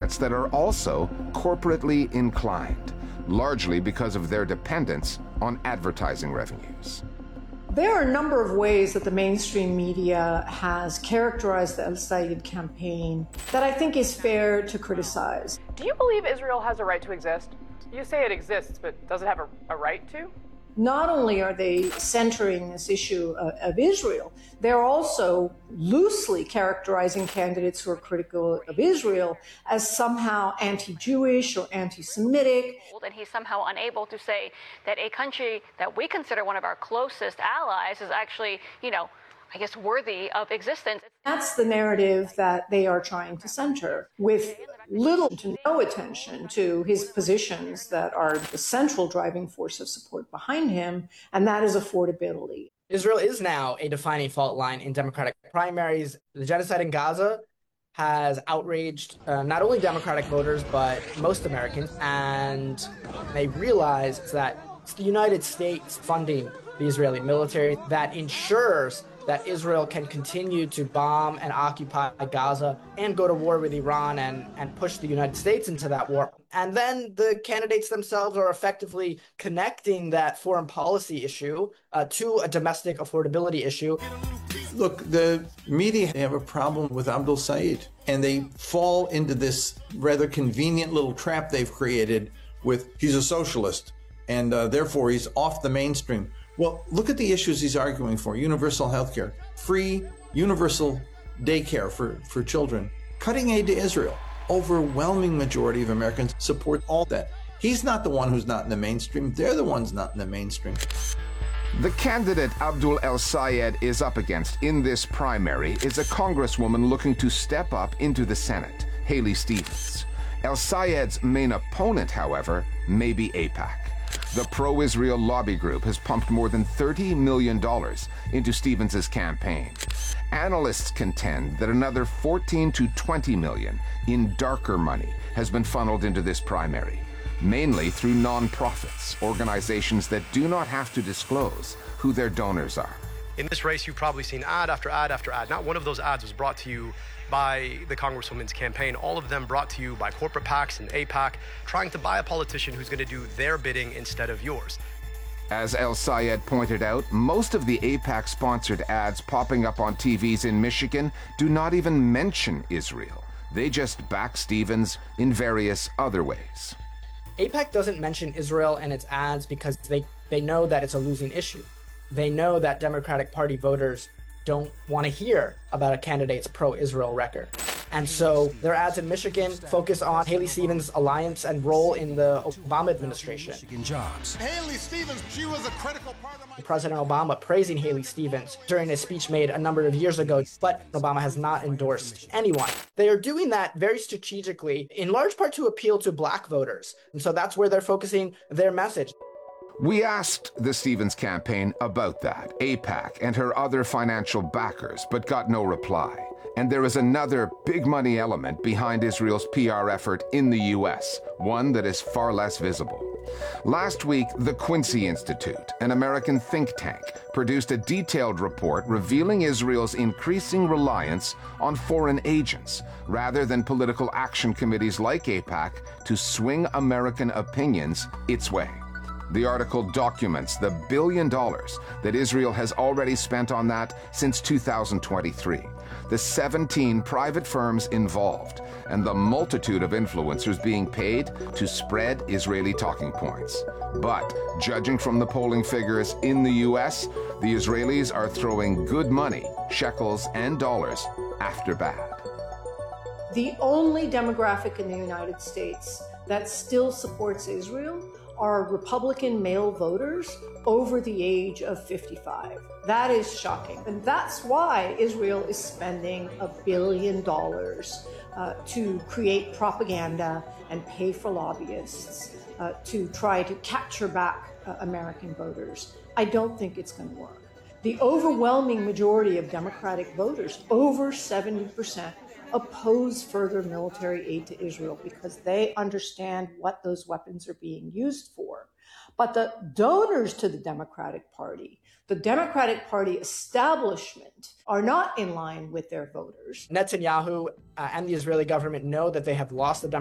Democrats that are also corporately inclined, largely because of their dependence on advertising revenues. There are a number of ways that the mainstream media has characterized the al-Sayed campaign that I think is fair to criticize. Do you believe Israel has a right to exist? You say it exists, but does it have a right to? Not only are they centering this issue of Israel, they're also loosely characterizing candidates who are critical of Israel as somehow anti-Jewish or anti-Semitic. And he's somehow unable to say that a country that we consider one of our closest allies is actually, I guess, worthy of existence. That's the narrative that they are trying to center, with little to no attention to his positions that are the central driving force of support behind him, and that is affordability. Israel is now a defining fault line in Democratic primaries. The genocide in Gaza has outraged not only Democratic voters, but most Americans, and they realize that it's the United States funding the Israeli military that ensures that Israel can continue to bomb and occupy Gaza and go to war with Iran and push the United States into that war. And then the candidates themselves are effectively connecting that foreign policy issue to a domestic affordability issue. Look, the media have a problem with Abdul Sayed, and they fall into this rather convenient little trap they've created with he's a socialist, and therefore he's off the mainstream. Well, look at the issues he's arguing for. Universal health care, free universal daycare for children, cutting aid to Israel. Overwhelming majority of Americans support all that. He's not the one who's not in the mainstream. They're the ones not in the mainstream. The candidate Abdul El-Sayed is up against in this primary is a congresswoman looking to step up into the Senate, Haley Stevens. El-Sayed's main opponent, however, may be AIPAC. The pro-Israel lobby group has pumped more than $30 million into Stevens' campaign. Analysts contend that another 14 to 20 million in darker money has been funneled into this primary, mainly through nonprofits, organizations that do not have to disclose who their donors are. In this race, you've probably seen ad after ad after ad. Not one of those ads was brought to you by the Congresswoman's campaign. All of them brought to you by corporate PACs and AIPAC, trying to buy a politician who's going to do their bidding instead of yours. As El-Sayed pointed out, most of the AIPAC-sponsored ads popping up on TVs in Michigan do not even mention Israel. They just back Stevens in various other ways. AIPAC doesn't mention Israel in its ads because they know that it's a losing issue. They know that Democratic Party voters don't want to hear about a candidate's pro-Israel record. And so their ads in Michigan focus on Haley Stevens' alliance and role in the Obama administration. Jobs. Haley Stevens, she was a critical part of my... President Obama praising Haley Stevens during a speech made a number of years ago, but Obama has not endorsed anyone. They are doing that very strategically, in large part to appeal to black voters. And so that's where they're focusing their message. We asked the Stevens campaign about that, AIPAC and her other financial backers, but got no reply. And there is another big money element behind Israel's PR effort in the U.S., one that is far less visible. Last week, the Quincy Institute, an American think tank, produced a detailed report revealing Israel's increasing reliance on foreign agents, rather than political action committees like AIPAC to swing American opinions its way. The article documents the $1 billion that Israel has already spent on that since 2023, the 17 private firms involved, and the multitude of influencers being paid to spread Israeli talking points. But, judging from the polling figures in the U.S., the Israelis are throwing good money, shekels and dollars, after bad. The only demographic in the United States that still supports Israel are Republican male voters over the age of 55. That is shocking. And that's why Israel is spending $1 billion to create propaganda and pay for lobbyists to try to capture back American voters. I don't think it's going to work. The overwhelming majority of Democratic voters, over 70%, oppose further military aid to Israel because they understand what those weapons are being used for. But the donors to the Democratic Party, the Democratic Party establishment, are not in line with their voters. Netanyahu and the Israeli government know that they have lost the